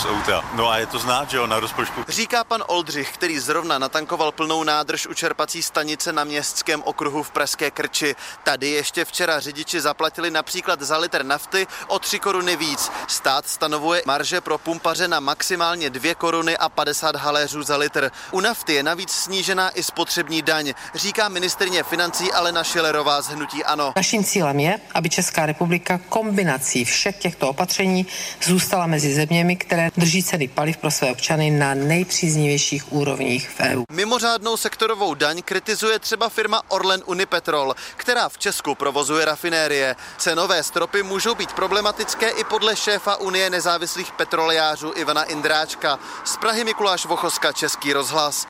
z auta. No a je to znát, že jo, na rozpočtu. Říká pan Oldřich, který zrovna natankoval plnou nádrž u čerpací stanice na Městském okruhu v Pražské Krči. Tady ještě včera řidiči zaplatili například za litr nafty o 3 koruny víc. Stát stanovuje marže pro pumpaře na maximálně 2 koruny a 50 haléřů za litr. U nafty je navíc snížená i spotřební daň, říká ministryně financí Alena Schillerová z hnutí ANO. Naším cílem je, aby Česká republika kombinací všech těchto opatření zůstala mezi zeměmi, které drží ceny paliv pro své občany na nejpříznivějších úrovních v EU. Mimořádnou sektorovou daň kritizuje třeba firma Orlen Unipetrol, která v Česku provozuje rafinérie. Cenové stropy můžou být problematické i podle šéfa Unie nezávislých petrolejářů Ivana Indráčka. Z Prahy Mikuláš Vochoska, Český rozhlas.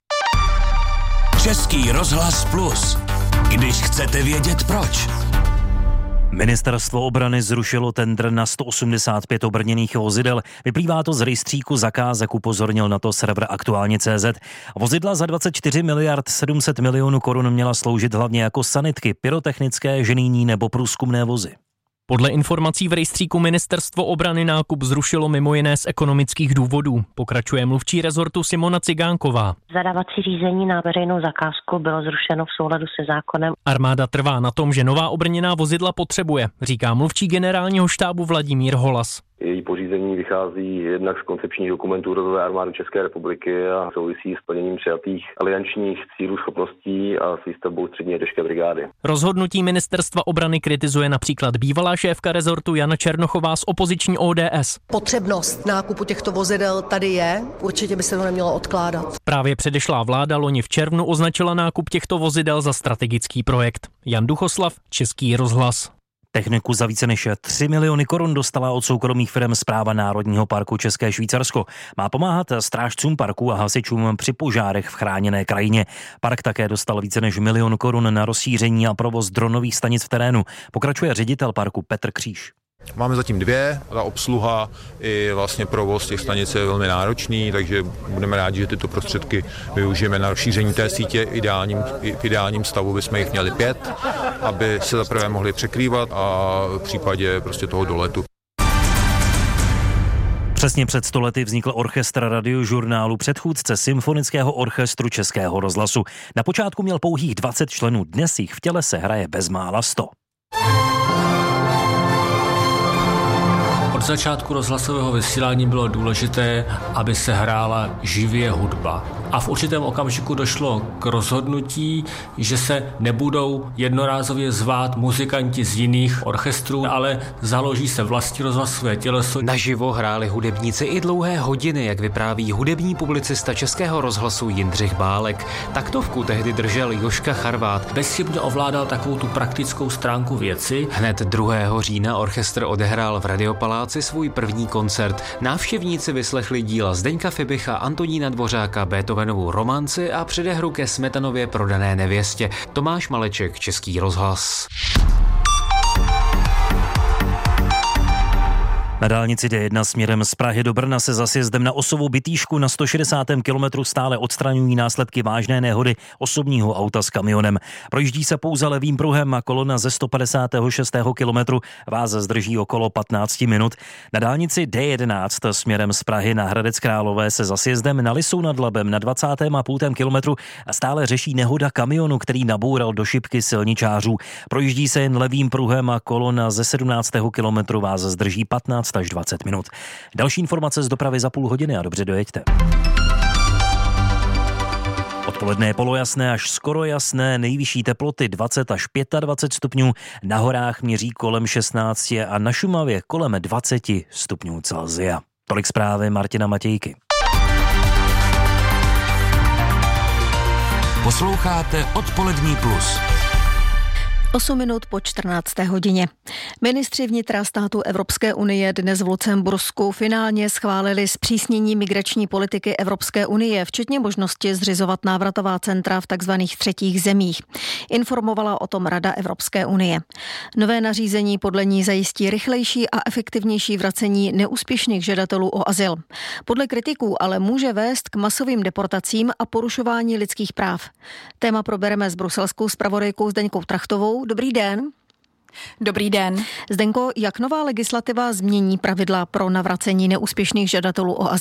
Český rozhlas Plus. Když chcete vědět proč. Ministerstvo obrany zrušilo tendr na 185 obrněných vozidel. Vyplývá to z rejstříku zakázek, upozornil na to server Aktuálně.cz. Vozidla za 24 miliard 700 milionů korun měla sloužit hlavně jako sanitky, pyrotechnické, ženijní nebo průzkumné vozy. Podle informací v rejstříku Ministerstvo obrany nákup zrušilo mimo jiné z ekonomických důvodů. Pokračuje mluvčí rezortu Simona Cigánková. Zadávací řízení na veřejnou zakázku bylo zrušeno v souladu se zákonem. Armáda trvá na tom, že nová obrněná vozidla potřebuje, říká mluvčí generálního štábu Vladimír Holas. Její pořízení vychází jednak z koncepčních dokumentů Rodové armády České republiky a souvisí s plněním přijatých aliančních cílů, schopností a s výstavbou střední těžké brigády. Rozhodnutí Ministerstva obrany kritizuje například bývalá šéfka rezortu Jana Černochová z opoziční ODS. Potřebnost nákupu těchto vozidel tady je, určitě by se to nemělo odkládat. Právě předešlá vláda loni v červnu označila nákup těchto vozidel za strategický projekt. Jan Duchoslav, Český rozhlas. Techniku za více než 3 miliony korun dostala od soukromých firm Správa Národního parku České Švýcarsko. Má pomáhat strážcům parku a hasičům při požárech v chráněné krajině. Park také dostal více než 1 milion korun na rozšíření a provoz dronových stanic v terénu. Pokračuje ředitel parku Petr Kříž. Máme zatím 2, ta obsluha i vlastně provoz těch stanic je velmi náročný, takže budeme rádi, že tyto prostředky využijeme na rozšíření té sítě. V ideálním stavu bychom jich měli 5, aby se zaprvé mohli překrývat a v případě prostě toho doletu. Přesně před 100 lety vznikl orchestr Radiožurnálu, předchůdce Symfonického orchestru Českého rozhlasu. Na počátku měl pouhých 20 členů, dnes jich v těle se hraje bezmála 100. Od začátku rozhlasového vysílání bylo důležité, aby se hrála živě hudba. A v určitém okamžiku došlo k rozhodnutí, že se nebudou jednorázově zvát muzikanti z jiných orchestrů, ale založí se vlastní rozhlasové těleso. Naživo hráli hudebníci i dlouhé hodiny, jak vypráví hudební publicista Českého rozhlasu Jindřich Bálek. Taktovku tehdy držel Jožka Charvát. Bezchybně ovládal takovou tu praktickou stránku věci. Hned 2. října orchestr odehrál v Radiopaláci svůj první koncert. Návštěvníci vyslechli díla Zdeňka Fibicha, Antonína Dvořáka, Beethovenovu romanci a předehru ke Smetanově Prodané nevěstě. Tomáš Maleček, Český rozhlas. Na dálnici D1 směrem z Prahy do Brna se za sjezdem na Osovou Bytýšku na 160. kilometru stále odstraňují následky vážné nehody osobního auta s kamionem. Projíždí se pouze levým pruhem a kolona ze 156. kilometru vás zdrží okolo 15 minut. Na dálnici D11 směrem z Prahy na Hradec Králové se za sjezdem na Lisou nad Labem na 20,5 kilometru stále řeší nehoda kamionu, který naboural do šipky silničářů. Projíždí se jen levým pruhem a kolona ze 17. kilometru vás zdrží 15 až 20 minut. Další informace z dopravy za půl hodiny a dobře dojeďte. Odpoledne je polojasné až skoro jasné, nejvyšší teploty 20 až 25 stupňů, na horách měří kolem 16 a na Šumavě kolem 20 stupňů Celsia. Tolik zprávy Martina Matějky. Posloucháte Odpolední plus. 8 minut po 14. hodině. Ministři vnitra států Evropské unie dnes v Lucembursku finálně schválili zpřísnění migrační politiky Evropské unie, včetně možnosti zřizovat návratová centra v takzvaných třetích zemích. Informovala o tom Rada Evropské unie. Nové nařízení podle ní zajistí rychlejší a efektivnější vracení neúspěšných žadatelů o azyl. Podle kritiků ale může vést k masovým deportacím a porušování lidských práv. Téma probereme s bruselskou zpravodajkou Zdeňkou Trachtovou. Dobrý den. Dobrý den. Zdenko, jak nová legislativa změní pravidla pro navracení neúspěšných žadatelů o azyl?